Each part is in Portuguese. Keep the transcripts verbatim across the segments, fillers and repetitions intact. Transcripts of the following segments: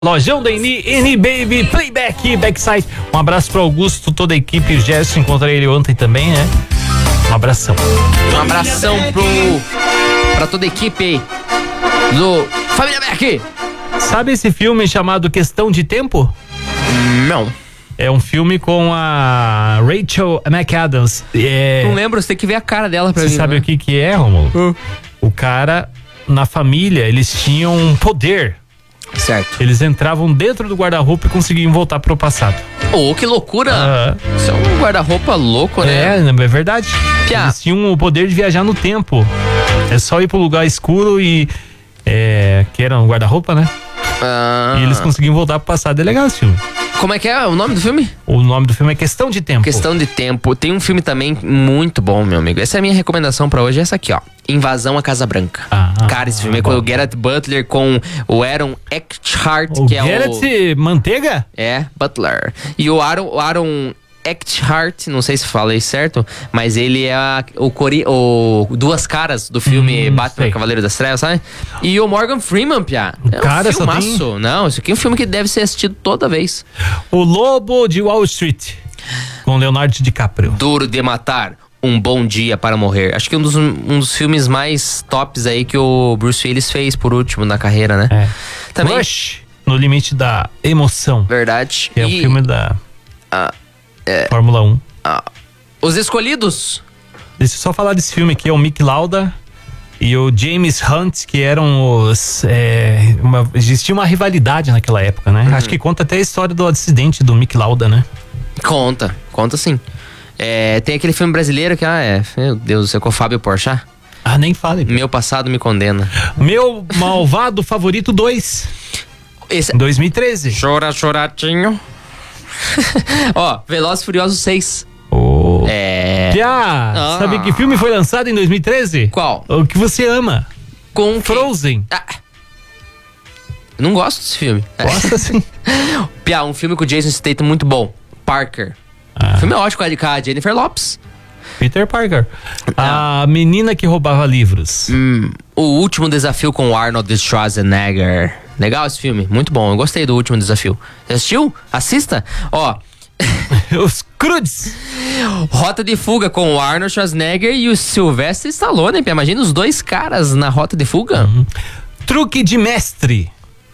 Lojão da Eni, Eni Baby, Playback, Backside. Um abraço pro Augusto, toda a equipe, o Gerson, encontrei ele ontem também, né? Um abração. Um abração pro pra toda a equipe do Família Beck. Sabe esse filme chamado Questão de Tempo? Não. É um filme com a Rachel McAdams. É... Não lembro, você tem que ver a cara dela pra Você mim. sabe né? o que que é, Romulo? Uh. O cara, na família, eles tinham um poder. Certo. Eles entravam dentro do guarda-roupa e conseguiam voltar pro passado. Oh, que loucura! Ah. Isso é um guarda-roupa louco, né? É, é verdade. Piá. Eles tinham o poder de viajar no tempo. É só ir pro lugar escuro e... É, que era um guarda-roupa, né? Ah. E eles conseguiam voltar pro passado. É legal esse filme. Como é que é o nome do filme? O nome do filme é Questão de Tempo. Questão de Tempo. Tem um filme também muito bom, meu amigo. Essa é a minha recomendação pra hoje, é essa aqui, ó. Invasão à Casa Branca. Ah, Cara, esse filme ah, é com bom. o Gareth Butler, com o Aaron Eckhart, O que é Gareth o... Manteiga? É, Butler. E o Aaron, o Aaron Eckhart, não sei se falei certo, mas ele é a- o, cori, o Duas Caras do filme Hum, Batman, sei. Cavaleiro das Trevas, sabe? E o Morgan Freeman, piá. É um Cara, só filmaço. Não, isso aqui é um filme que deve ser assistido toda vez. O Lobo de Wall Street. Com Leonardo DiCaprio. Duro de Matar. Um Bom Dia para Morrer. Acho que um dos, um dos filmes mais tops aí que o Bruce Willis fez por último na carreira, né? É. Também. Rush, No Limite da Emoção. Verdade. Que é o E, filme da ah, Fórmula um. ah, Os Escolhidos. Deixa eu só falar desse filme aqui. É o Mick Lauda e o James Hunt, que eram os... É, uma, existia uma rivalidade naquela época, né? Uhum. Acho que conta até a história do acidente do Mick Lauda, né? Conta, conta sim. É, tem aquele filme brasileiro que, ah, é, meu Deus do céu, com o Fábio Porchat. Ah, nem fale. Meu Passado Me Condena. Meu Malvado Favorito dois. Esse... Em dois mil e treze. Chora, choratinho. Ó, Velozes e Furiosos seis. Oh. É... Piá, Ah. sabe que filme foi lançado em dois mil e treze? Qual? O que você ama. Com quem? Frozen. Ah. Não gosto desse filme. Gosta sim. Piá, um filme com o Jason Statham muito bom. Parker. Ah. O filme é ótimo com a Jennifer Lopez. Peter Parker. A menina que roubava livros. Hum, o Último Desafio com o Arnold Schwarzenegger. Legal esse filme, muito bom. Eu gostei do Último Desafio. Você assistiu? Assista. Ó, Os Crudes. Rota de Fuga com o Arnold Schwarzenegger e o Sylvester Stallone. Imagina os dois caras na Rota de Fuga. Truque de Mestre.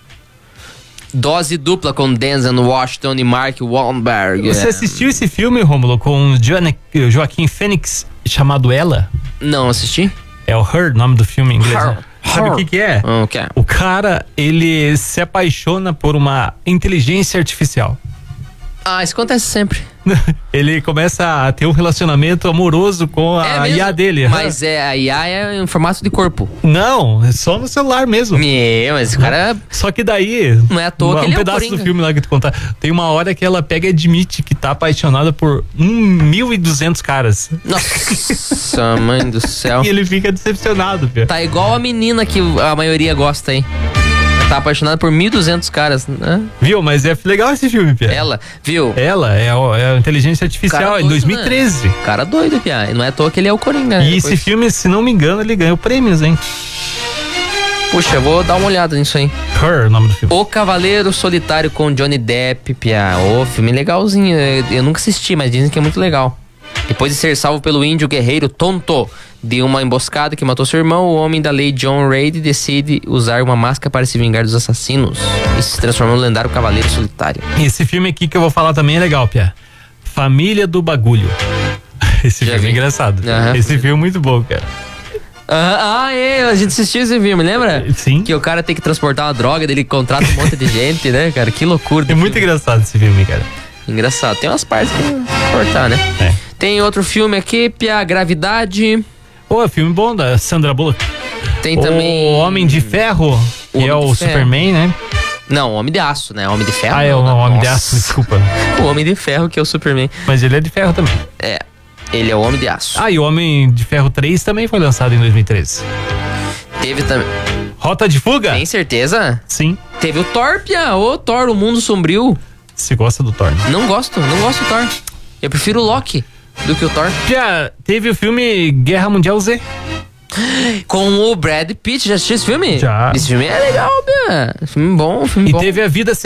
Dose Dupla com Denzel Washington e Mark Wahlberg. Você assistiu esse filme, Rômulo, com o Jo- Joaquim Fênix, chamado Ela? Não assisti? É o Her, nome do filme em inglês. Her. né? Sabe Her. o que que é? Ah, o que é? O cara, ele se apaixona por uma inteligência artificial. Ah, isso acontece sempre. Ele começa a ter um relacionamento amoroso com a É mesmo? I A dele. Mas é, a I A é em formato de corpo. Não, é só no celular mesmo. Meu, mas esse cara... Só que daí, Não é à toa uma- que um ele é o pedaço Coringa. do filme lá que tu contar, tem uma hora que ela pega e admite que tá apaixonada por um mil e duzentos caras. Nossa, mãe do céu. E ele fica decepcionado, Pia. Tá igual a menina que a maioria gosta aí. Tá apaixonada por mil e duzentos caras, né? Viu? Mas é legal esse filme, Pia. Ela, viu? Ela é, o- é a inteligência artificial, Cara em doido, dois mil e treze. né? Cara doido, Pia. Não é à toa que ele é o Coringa. né? E esse Depois- filme, se não me engano, ele ganhou prêmios, hein? Puxa, eu vou dar uma olhada nisso aí. Her, o nome do filme. O Cavaleiro Solitário com Johnny Depp, Pia. Ô, filme legalzinho. Eu, eu nunca assisti, mas dizem que é muito legal. Depois de ser salvo pelo índio guerreiro Tonto de uma emboscada que matou seu irmão, o homem da lei John Reid decide usar uma máscara para se vingar dos assassinos e se transformar no lendário Cavaleiro Solitário. Esse filme aqui que eu vou falar também é legal, Pia. Família do Bagulho. Esse Já filme vi. é engraçado. Aham. Esse filme é muito bom, cara. Ah, ah, é, a gente assistiu esse filme, lembra? Sim. Que o cara tem que transportar uma droga, daí ele contrata um monte de gente, né, cara? Que loucura. de É muito filme. engraçado esse filme, cara. Engraçado. Tem umas partes que não cortar, né? É. Tem outro filme aqui, Pia, Gravidade. Pô, é filme bom da Sandra Bullock. Tem também... O Homem de Ferro, que Homem é o de Ferro. Superman, né? Não, Homem de Aço, né? Homem de Ferro. Ah, é o não, Homem de nossa. Aço, desculpa. O Homem de Ferro que é o Superman. Mas ele é de ferro também. É, ele é o Homem de Aço. Ah, e o Homem de Ferro três também foi lançado em dois mil e treze. Teve também... Rota de Fuga? Tem certeza? Sim. Teve o Thor, Pia. Ô, Thor, o Mundo Sombrio. Você gosta do Thor, né? Não gosto, não gosto do Thor. Eu prefiro o Loki do que o Thor. Já teve o filme Guerra Mundial Z. Com o Brad Pitt, já assistiu esse filme? Já. Esse filme é legal, Bia. Filme bom, filme E bom. teve A Vida